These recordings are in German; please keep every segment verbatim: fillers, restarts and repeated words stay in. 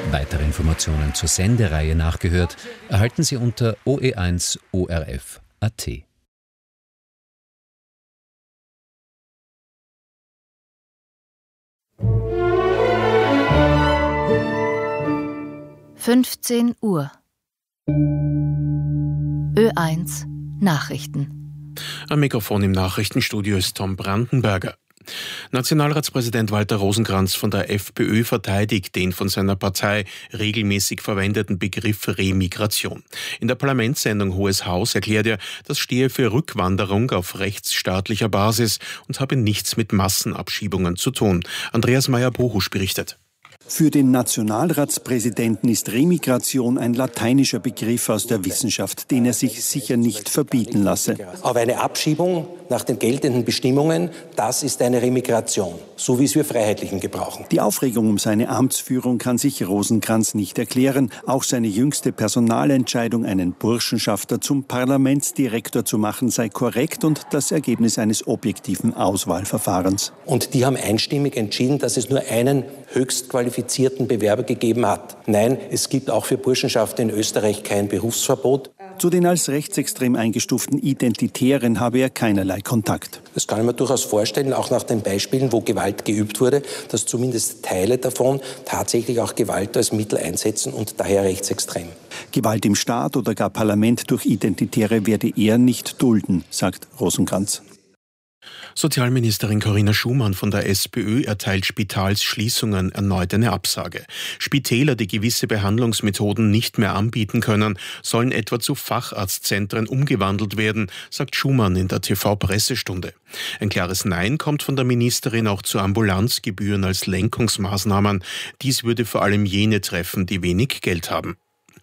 Weitere Informationen zur Sendereihe nachgehört erhalten Sie unter o e eins punkt o r f punkt a t. fünfzehn Uhr. Ö eins Nachrichten. Am Mikrofon im Nachrichtenstudio ist Tom Brandenberger. Nationalratspräsident Walter Rosenkranz von der FPÖ verteidigt den von seiner Partei regelmäßig verwendeten Begriff Remigration. In der Parlamentssendung Hohes Haus erklärt er, das stehe für Rückwanderung auf rechtsstaatlicher Basis und habe nichts mit Massenabschiebungen zu tun. Andreas Meyer-Bohusch berichtet. Für den Nationalratspräsidenten ist Remigration ein lateinischer Begriff aus der Wissenschaft, den er sich sicher nicht verbieten lasse. Aber eine Abschiebung nach den geltenden Bestimmungen, das ist eine Remigration, so wie es wir Freiheitlichen gebrauchen. Die Aufregung um seine Amtsführung kann sich Rosenkranz nicht erklären. Auch seine jüngste Personalentscheidung, einen Burschenschafter zum Parlamentsdirektor zu machen, sei korrekt und das Ergebnis eines objektiven Auswahlverfahrens. Und die haben einstimmig entschieden, dass es nur einen höchst qualifizierten Bewerber gegeben hat. Nein, es gibt auch für Burschenschafter in Österreich kein Berufsverbot. Zu den als rechtsextrem eingestuften Identitären habe er keinerlei Kontakt. Das kann ich mir durchaus vorstellen, auch nach den Beispielen, wo Gewalt geübt wurde, dass zumindest Teile davon tatsächlich auch Gewalt als Mittel einsetzen und daher rechtsextrem. Gewalt im Staat oder gar Parlament durch Identitäre werde er nicht dulden, sagt Rosenkranz. Sozialministerin Corinna Schumann von der SPÖ erteilt Spitalsschließungen erneut eine Absage. Spitäler, die gewisse Behandlungsmethoden nicht mehr anbieten können, sollen etwa zu Facharztzentren umgewandelt werden, sagt Schumann in der T V-Pressestunde. Ein klares Nein kommt von der Ministerin auch zu Ambulanzgebühren als Lenkungsmaßnahmen. Dies würde vor allem jene treffen, die wenig Geld haben.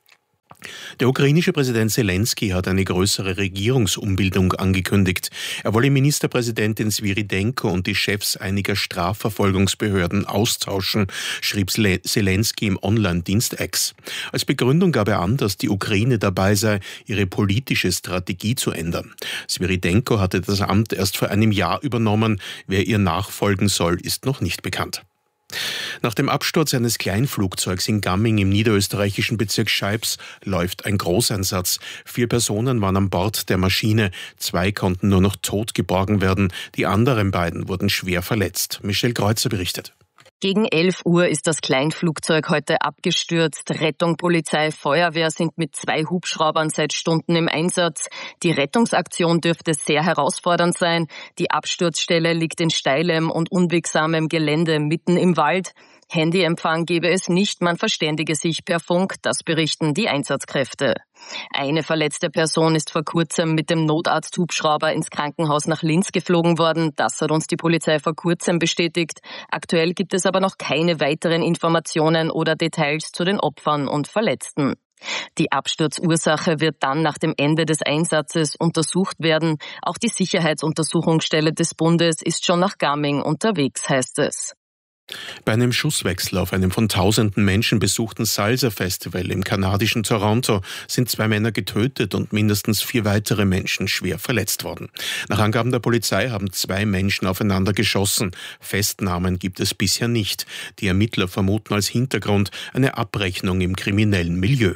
Der ukrainische Präsident Selenskyj hat eine größere Regierungsumbildung angekündigt. Er wolle Ministerpräsidentin Svyridenko und die Chefs einiger Strafverfolgungsbehörden austauschen, schrieb Selenskyj im Online-Dienst X. Als Begründung gab er an, dass die Ukraine dabei sei, ihre politische Strategie zu ändern. Svyridenko hatte das Amt erst vor einem Jahr übernommen. Wer ihr nachfolgen soll, ist noch nicht bekannt. Nach dem Absturz eines Kleinflugzeugs in Gamming im niederösterreichischen Bezirk Scheibs läuft ein Großeinsatz. Vier Personen waren an Bord der Maschine. Zwei konnten nur noch tot geborgen werden. Die anderen beiden wurden schwer verletzt. Michelle Kreuzer berichtet. Gegen elf Uhr ist das Kleinflugzeug heute abgestürzt. Rettung, Polizei, Feuerwehr sind mit zwei Hubschraubern seit Stunden im Einsatz. Die Rettungsaktion dürfte sehr herausfordernd sein. Die Absturzstelle liegt in steilem und unwegsamem Gelände mitten im Wald. Handyempfang gebe es nicht, man verständige sich per Funk, das berichten die Einsatzkräfte. Eine verletzte Person ist vor kurzem mit dem Notarzthubschrauber ins Krankenhaus nach Linz geflogen worden. Das hat uns die Polizei vor kurzem bestätigt. Aktuell gibt es aber noch keine weiteren Informationen oder Details zu den Opfern und Verletzten. Die Absturzursache wird dann nach dem Ende des Einsatzes untersucht werden. Auch die Sicherheitsuntersuchungsstelle des Bundes ist schon nach Gamming unterwegs, heißt es. Bei einem Schusswechsel auf einem von tausenden Menschen besuchten Salsa-Festival im kanadischen Toronto sind zwei Männer getötet und mindestens vier weitere Menschen schwer verletzt worden. Nach Angaben der Polizei haben zwei Menschen aufeinander geschossen. Festnahmen gibt es bisher nicht. Die Ermittler vermuten als Hintergrund eine Abrechnung im kriminellen Milieu.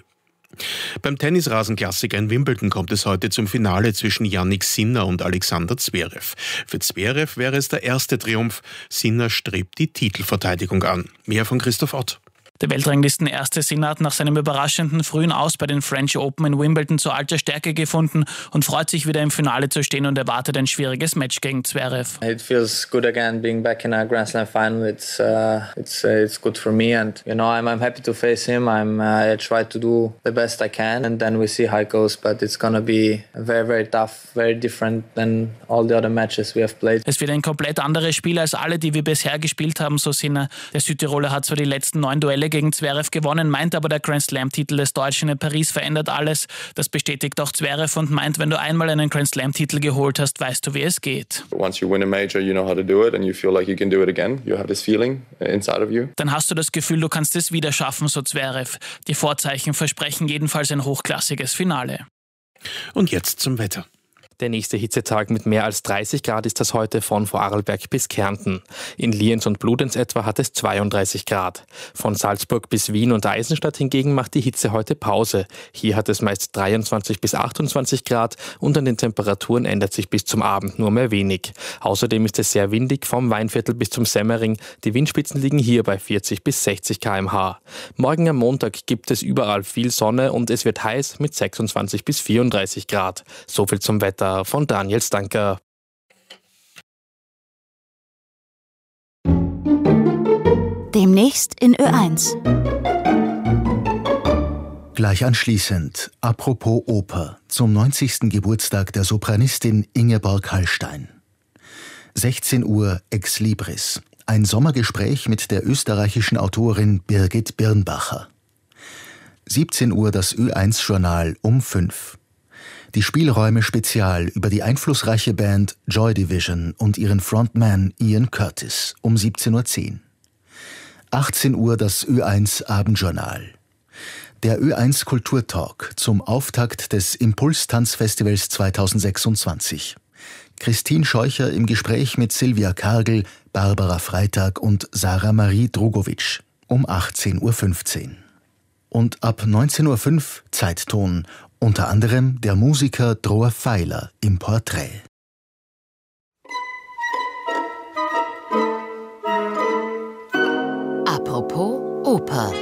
Beim Tennisrasenklassiker in Wimbledon kommt es heute zum Finale zwischen Jannik Sinner und Alexander Zverev. Für Zverev wäre es der erste Triumph. Sinner strebt die Titelverteidigung an. Mehr von Christoph Ott. Der Weltranglisten-Erste Sinner hat nach seinem überraschenden frühen Aus bei den French Open in Wimbledon zu alter Stärke gefunden und freut sich wieder im Finale zu stehen und erwartet ein schwieriges Match gegen Zverev. It feels good again being back in a Grand Slam final. It's uh, it's uh, it's good for me and you know I'm I'm happy to face him. I'm uh, I try to do the best I can and then we see how it goes. But it's gonna be very very tough, very different than all the other matches we have played. Es wird ein komplett anderes Spiel als alle, die wir bisher gespielt haben, so Sinner. Der Südtiroler hat zwar die letzten neun Duelle gegen Zverev gewonnen, meint aber, der Grand Slam-Titel des Deutschen in Paris verändert alles. Das bestätigt auch Zverev und meint, wenn du einmal einen Grand Slam-Titel geholt hast, weißt du, wie es geht. Once you win a major, you know how to do it and you feel like you can do it again. You have this feeling inside of you. Dann hast du das Gefühl, du kannst es wieder schaffen, so Zverev. Die Vorzeichen versprechen jedenfalls ein hochklassiges Finale. Und jetzt zum Wetter. Der nächste Hitzetag mit mehr als dreißig Grad ist das heute von Vorarlberg bis Kärnten. In Lienz und Bludenz etwa hat es zweiunddreißig Grad. Von Salzburg bis Wien und Eisenstadt hingegen macht die Hitze heute Pause. Hier hat es meist dreiundzwanzig bis achtundzwanzig Grad und an den Temperaturen ändert sich bis zum Abend nur mehr wenig. Außerdem ist es sehr windig vom Weinviertel bis zum Semmering. Die Windspitzen liegen hier bei vierzig bis sechzig Kilometer pro Stunde. Morgen am Montag gibt es überall viel Sonne und es wird heiß mit sechsundzwanzig bis vierunddreißig Grad. So viel zum Wetter von Daniel Stanker. Demnächst in Ö eins. Gleich anschließend, apropos Oper, zum neunzigsten Geburtstag der Sopranistin Ingeborg Hallstein. sechzehn Uhr Ex Libris, ein Sommergespräch mit der österreichischen Autorin Birgit Birnbacher. siebzehn Uhr das Ö eins Journal um fünf. Die Spielräume Spezial über die einflussreiche Band Joy Division und ihren Frontman Ian Curtis um siebzehn Uhr zehn. achtzehn Uhr das Ö eins Abendjournal. Der Ö eins Kulturtalk zum Auftakt des Impuls-Tanzfestivals zweitausendsechsundzwanzig. Christine Scheucher im Gespräch mit Silvia Kargl, Barbara Freitag und Sarah Marie Drogovic um achtzehn Uhr fünfzehn. Und ab neunzehn Uhr fünf Zeitton, unter anderem der Musiker Droa Pfeiler im Porträt. Apropos Oper.